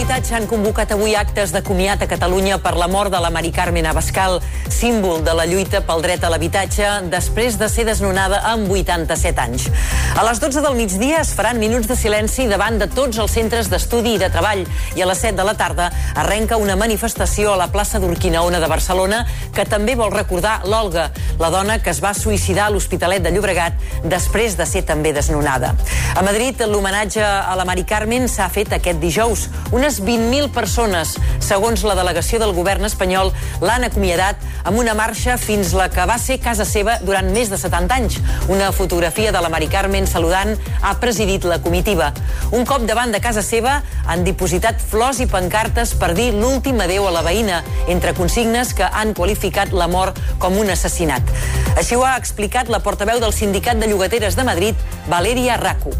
d'Habitatge han convocat avui actes de comiat a Catalunya per la mort de la Mari Carmen Abascal, símbol de la lluita pel dret a l'habitatge després de ser desnonada amb 87 anys. A les 12 del migdia es faran minuts de silenci davant de tots els centres d'estudi i de treball i a les 7 de la tarda arrenca una manifestació a la plaça d'Urquinaona de Barcelona que també vol recordar l'Olga, la dona que es va suïcidar a l'Hospitalet de Llobregat després de ser també desnonada. A Madrid, l'homenatge a la Mari Carmen s'ha fet aquest dijous. Unes 20.000 persones, segons la delegació del govern espanyol, l'han acomiadat amb una marxa fins la que va ser casa seva durant més de 70 anys. Una fotografia de la Mari Carmen saludant ha presidit la comitiva. Un cop davant de casa seva han dipositat flors i pancartes per dir l'últim adéu a la veïna, entre consignes que han qualificat la mort com un assassinat. Així ho ha explicat la portaveu del Sindicat de Llogateres de Madrid, Valeria Racu.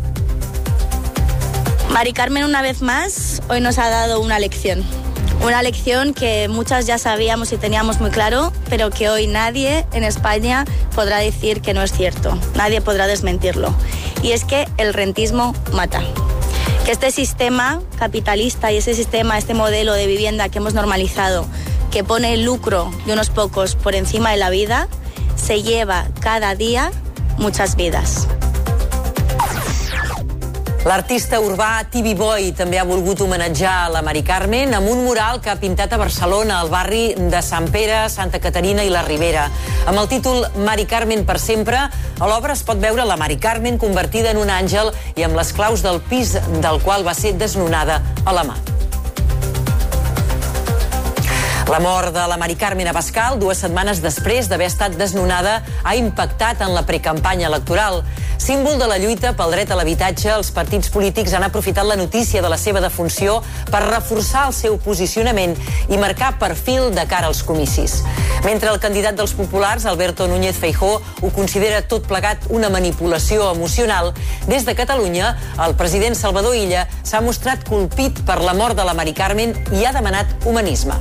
Mari Carmen, una vez más, hoy nos ha dado una lección. Una lección que muchas ya sabíamos y teníamos muy claro, pero que hoy nadie en España podrá decir que no es cierto. Nadie podrá desmentirlo. Y es que el rentismo mata. Que este sistema capitalista y este modelo de vivienda que hemos normalizado, que pone el lucro de unos pocos por encima de la vida, se lleva cada día muchas vidas. L'artista urbà Tibi Boy també ha volgut homenatjar la Mari Carmen amb un mural que ha pintat a Barcelona, al barri de Sant Pere, Santa Caterina i la Ribera. Amb el títol Mari Carmen per sempre, a l'obra es pot veure la Mari Carmen convertida en un àngel i amb les claus del pis del qual va ser desnonada a la mà. La mort de la Mari Carmen Abascal, 2 setmanes després d'haver estat desnonada, ha impactat en la precampanya electoral. Símbol de la lluita pel dret a l'habitatge, els partits polítics han aprofitat la notícia de la seva defunció per reforçar el seu posicionament i marcar perfil de cara als comicis. Mentre el candidat dels populars, Alberto Núñez Feijóo, ho considera tot plegat una manipulació emocional, des de Catalunya, el president Salvador Illa s'ha mostrat colpit per la mort de la Mari Carmen i ha demanat humanisme.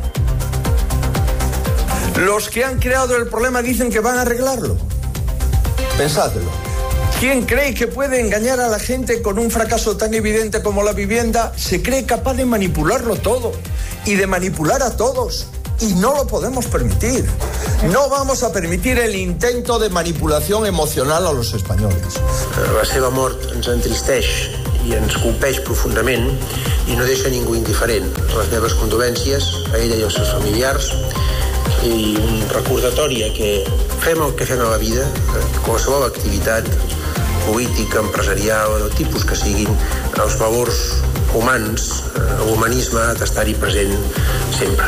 Los que han creado el problema dicen que van a arreglarlo. Pensadlo. ¿Quién cree que puede engañar a la gente con un fracaso tan evidente como la vivienda? Se cree capaz de manipularlo todo y de manipular a todos. Y no lo podemos permitir. No vamos a permitir el intento de manipulación emocional a los españoles. La seva mort ens entristeix i ens colpeix profundament i no deixa ningú indiferent. Les meves condolències a ella i als seus familiars i un recordatori que fem el que fem a la vida, qualsevol activitat política, empresarial o del tipus que siguin, els valors humans, l'humanisme ha d'estar-hi present sempre.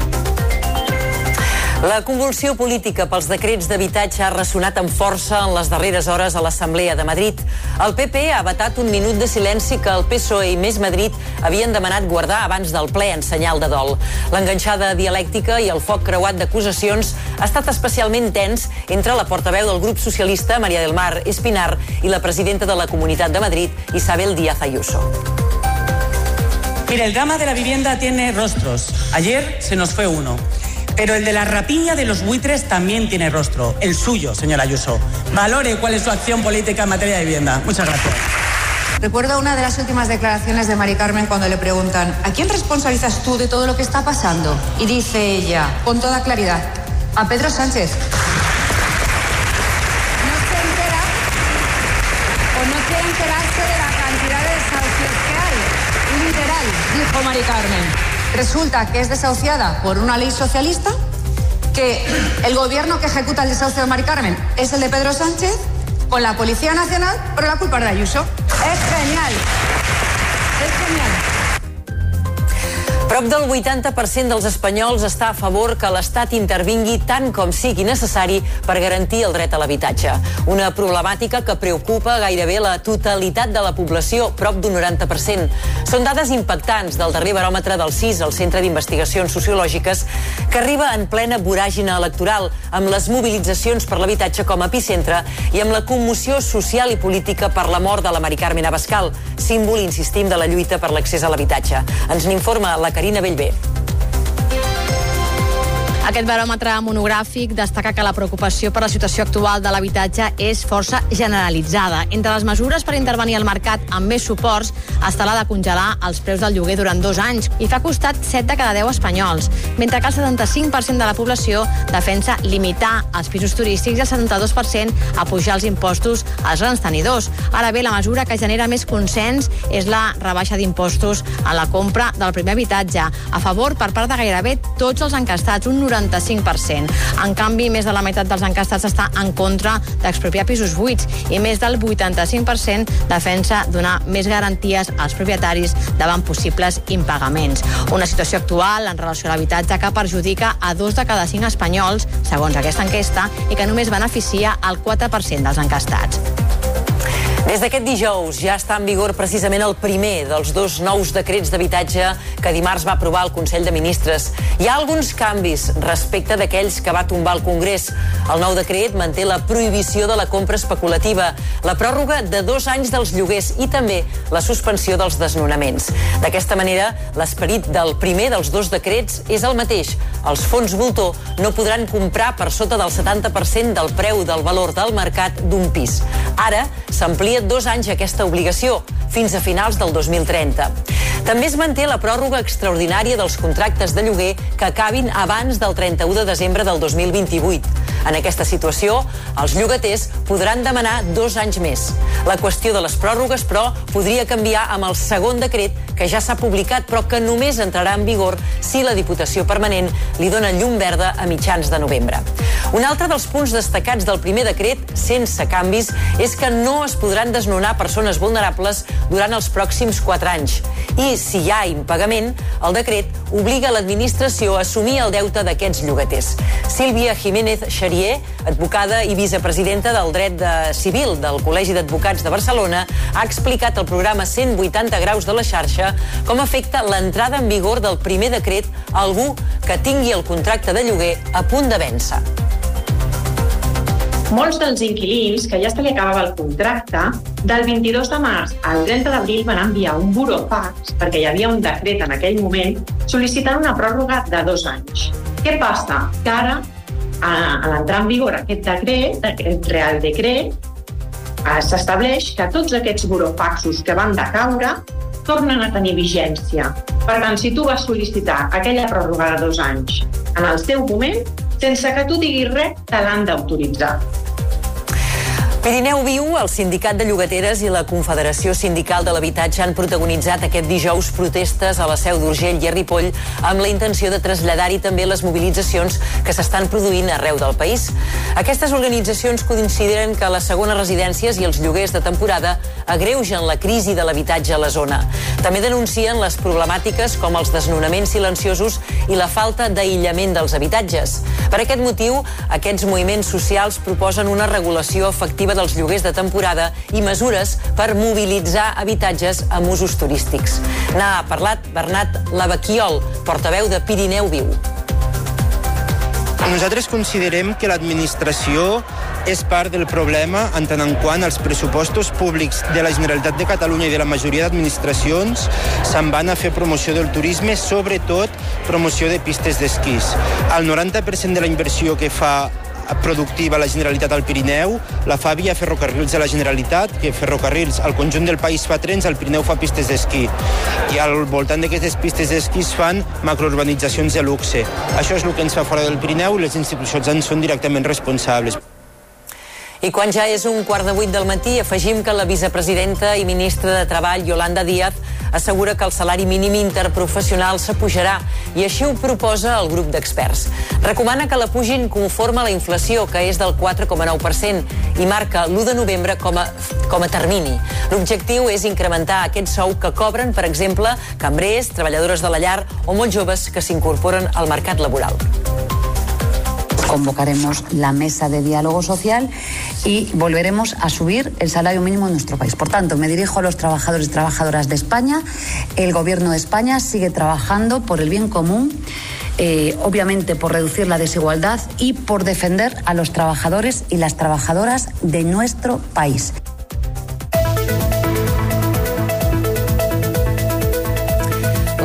La convulsió política pels decrets d'habitatge ha ressonat amb força en les darreres hores a l'Assemblea de Madrid. El PP ha vetat un minut de silenci que el PSOE i Més Madrid havien demanat guardar abans del ple en senyal de dol. L'enganxada dialèctica i el foc creuat d'acusacions ha estat especialment tens entre la portaveu del grup socialista, María del Mar Espinar, i la presidenta de la Comunitat de Madrid, Isabel Díaz Ayuso. Mira, el drama de la vivienda tiene rostros. Ayer se nos fue uno. Pero el de la rapiña de los buitres también tiene rostro, el suyo, señora Ayuso. Valore cuál es su acción política en materia de vivienda. Muchas gracias. Recuerdo una de las últimas declaraciones de Mari Carmen cuando le preguntan ¿a quién responsabilizas tú de todo lo que está pasando? Y dice ella, con toda claridad, a Pedro Sánchez. No se entera o no quiere enterarse de la cantidad de desahucios que hay. Literal, dijo Mari Carmen. Resulta que es desahuciada por una ley socialista, que el gobierno que ejecuta el desahucio de Mari Carmen es el de Pedro Sánchez, con la Policía Nacional, pero la culpa es de Ayuso. És genial. És genial. Prop del 80% dels espanyols està a favor que l'Estat intervingui tant com sigui necessari per garantir el dret a l'habitatge. Una problemàtica que preocupa gairebé la totalitat de la població, prop d'un 90%. Són dades impactants del darrer baròmetre del CIS, el Centre d'Investigacions Sociològiques, que arriba en plena voràgina electoral, amb les mobilitzacions per l'habitatge com a epicentre i amb la commoció social i política per la mort de la Mari Carmen Abascal, símbol, insistim, de la lluita per l'accés a l'habitatge. Ens n'informa la Carina Bellver. Aquest baròmetre monogràfic destaca que la preocupació per la situació actual de l'habitatge és força generalitzada. Entre les mesures per intervenir al mercat amb més suports està la de congelar els preus del lloguer durant 2 anys i fa costat 7 de cada 10 espanyols, mentre que el 75% de la població defensa limitar els pisos turístics i el 72% apujar els impostos als grans tenidors. Ara bé, la mesura que genera més consens és la rebaixa d'impostos a la compra del primer habitatge, a favor per part de gairebé tots els encastats, un 95%. En canvi, més de la meitat dels encastats està en contra d'expropiar pisos buits i més del 85% defensa donar més garanties als propietaris davant possibles impagaments. Una situació actual en relació a l'habitatge que perjudica a 2 de cada 5 espanyols, segons aquesta enquesta, i que només beneficia el 4% dels encastats. Des d'aquest dijous ja està en vigor precisament el primer dels 2 nous decrets d'habitatge que dimarts va aprovar el Consell de Ministres. Hi ha alguns canvis respecte d'aquells que va tombar el Congrés. El nou decret manté la prohibició de la compra especulativa, la pròrroga de 2 anys dels lloguers i també la suspensió dels desnonaments. D'aquesta manera, l'esperit del primer dels 2 decrets és el mateix. Els fons voltor no podran comprar per sota del 70% del preu del valor del mercat d'un pis. Ara s'amplia 2 anys aquesta obligació, fins a finals del 2030. També es manté la pròrroga extraordinària dels contractes de lloguer que acabin abans del 31 de desembre del 2028. En aquesta situació, els llogaters podran demanar 2 anys més. La qüestió de les pròrrogues, però, podria canviar amb el segon decret que ja s'ha publicat, però que només entrarà en vigor si la Diputació Permanent li dona llum verda a mitjans de novembre. Un altre dels punts destacats del primer decret, sense canvis, és que no es podran desnonar persones vulnerables durant els pròxims 4 anys. I, si hi ha impagament, el decret obliga l'administració a assumir el deute d'aquests llogaters. Sílvia Jiménez Xarier, advocada i vicepresidenta del dret civil del Col·legi d'Advocats de Barcelona, ha explicat al programa 180 graus de la xarxa com afecta l'entrada en vigor del primer decret a algú que tingui el contracte de lloguer a punt de vèncer. Molts dels inquilins que ja se li acabava el contracte, del 22 de març al 30 d'abril van enviar un burofax, perquè hi havia un decret en aquell moment, sol·licitant una pròrroga de 2 anys. Què passa? Que ara, a l'entrar en vigor aquest decret, aquest Real Decret, s'estableix que tots aquests burofaxos que van decaure tornen a tenir vigència. Per tant, si tu vas sol·licitar aquella pròrroga de 2 anys en el teu moment, sense que tu diguis res, te l'han d'autoritzar. Pirineu Viu, el Sindicat de Llogateres i la Confederació Sindical de l'Habitatge han protagonitzat aquest dijous protestes a la Seu d'Urgell i a Ripoll amb la intenció de traslladar-hi també les mobilitzacions que s'estan produint arreu del país. Aquestes organitzacions consideren que les segones residències i els lloguers de temporada agreugen la crisi de l'habitatge a la zona. També denuncien les problemàtiques com els desnonaments silenciosos i la falta d'aïllament dels habitatges. Per aquest motiu, aquests moviments socials proposen una regulació efectiva dels lloguers de temporada i mesures per mobilitzar habitatges amb usos turístics. N'ha parlat Bernat Lavaquiol, portaveu de Pirineu Viu. Nosaltres considerem que l'administració és part del problema en tant en quant els pressupostos públics de la Generalitat de Catalunya i de la majoria d'administracions se'n van a fer promoció del turisme, sobretot promoció de pistes d'esquís. El 90% de la inversió que fa productiva la Generalitat al Pirineu la fa via ferrocarrils de la Generalitat, que ferrocarrils al conjunt del país fa trens, al Pirineu fa pistes d'esquí. I al voltant d'aquestes pistes d'esquí es fan macrourbanitzacions de luxe. Això és el que ens fa fora del Pirineu i les institucions en són directament responsables. I quan ja és 7:15 del matí, afegim que la vicepresidenta i ministra de Treball, Yolanda Díaz, assegura que el salari mínim interprofessional s'apujarà i així ho proposa el grup d'experts. Recomana que la pugin conforme a la inflació, que és del 4,9%, i marca l'1 de novembre com a termini. L'objectiu és incrementar aquest sou que cobren, per exemple, cambrers, treballadores de la llar o molts joves que s'incorporen al mercat laboral. Convocaremos la mesa de diálogo social y volveremos a subir el salario mínimo en nuestro país. Por tanto, me dirijo a los trabajadores y trabajadoras de España. El Gobierno de España sigue trabajando por el bien común, obviamente por reducir la desigualdad y por defender a los trabajadores y las trabajadoras de nuestro país.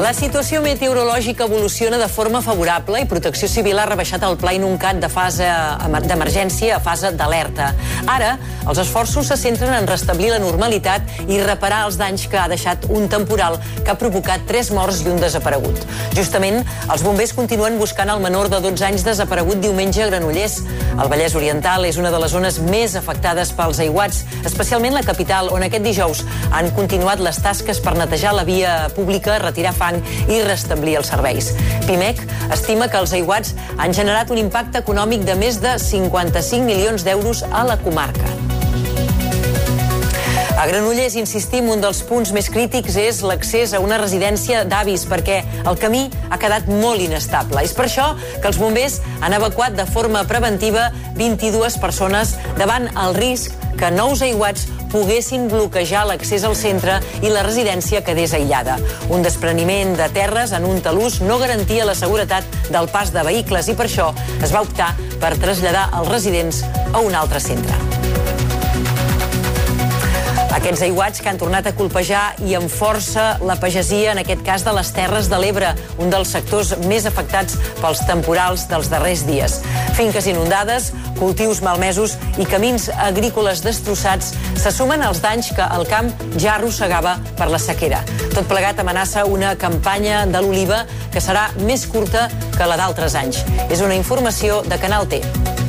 La situació meteorològica evoluciona de forma favorable i Protecció Civil ha rebaixat el pla inuncat de fase d'emergència a fase d'alerta. Ara, els esforços se centren en restablir la normalitat i reparar els danys que ha deixat un temporal que ha provocat 3 morts i un desaparegut. Justament, els bombers continuen buscant el menor de 12 anys desaparegut diumenge a Granollers. El Vallès Oriental és una de les zones més afectades pels aiguats, especialment la capital, on aquest dijous han continuat les tasques per netejar la via pública, retirar fang i restablir els serveis. Pimec estima que els aiguats han generat un impacte econòmic de més de 55 milions d'euros a la comarca. A Granollers, insistim, un dels punts més crítics és l'accés a una residència d'avis, perquè el camí ha quedat molt inestable. És per això que els bombers han evacuat de forma preventiva 22 persones davant el risc que nous aiguats poguessin bloquejar l'accés al centre i la residència quedés aïllada. Un despreniment de terres en un talús no garantia la seguretat del pas de vehicles i per això es va optar per traslladar els residents a un altre centre. Aquests aiguats que han tornat a colpejar i amb força la pagesia, en aquest cas de les Terres de l'Ebre, un dels sectors més afectats pels temporals dels darrers dies. Finques inundades, cultius malmesos i camins agrícoles destrossats se sumen als danys que el camp ja arrossegava per la sequera. Tot plegat amenaça una campanya de l'oliva que serà més curta que la d'altres anys. És una informació de Canal T.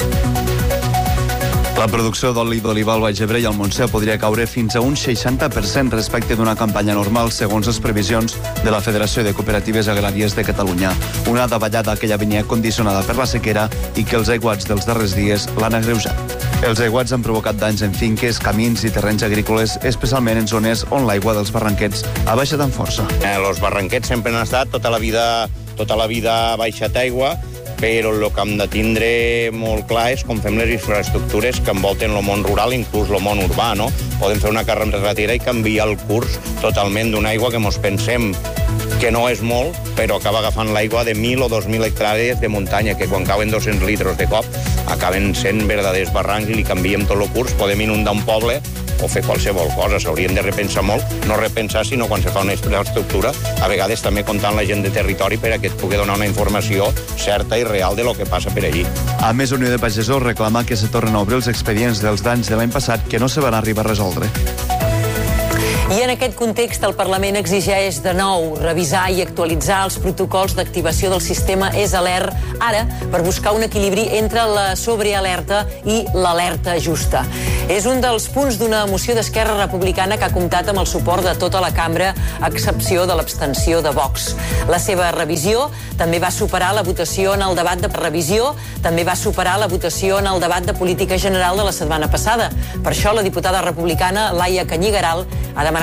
La producció d'oli d'oliva al Baix Ebre i al Montsec podria caure fins a un 60% respecte d'una campanya normal, segons les previsions de la Federació de Cooperatives Agràries de Catalunya. Una davallada que ja venia condicionada per la sequera i que els aiguats dels darrers dies l'han agreujat. Els aiguats han provocat danys en finques, camins i terrenys agrícoles, especialment en zones on l'aigua dels barranquets ha baixat amb força. Els barranquets sempre han estat tota la vida baixat aigua, però el que hem de tindre molt clar és com fem les infraestructures que envolten el món rural, inclús el món urbà, no? Podem fer una carretera i canviar el curs totalment d'una aigua que mos pensem que no és molt, però acaba agafant l'aigua de 1.000 o 2.000 hectàrees de muntanya, que quan cauen 200 litres de cop acaben sent verdaders barrancs i li canviem tot el curs, podem inundar un poble o fer qualsevol cosa. S'haurien de repensar molt, no repensar, sinó quan se fa una infraestructura, a vegades també comptant la gent de territori per a que et pugui donar una informació certa i real de lo que passa per allí. A més, Unió de Pagesos reclama que se tornen a obrir els expedients dels danys de l'any passat que no se van arribar a resoldre. I en aquest context el Parlament exigeix de nou revisar i actualitzar els protocols d'activació del sistema EsAlert, ara per buscar un equilibri entre la sobrealerta i l'alerta justa. És un dels punts d'una moció d'Esquerra Republicana que ha comptat amb el suport de tota la cambra, a excepció de l'abstenció de Vox. La seva revisió també va superar la votació en el debat de política general de la setmana passada. Per això la diputada republicana Laia Canyigaral ha demanat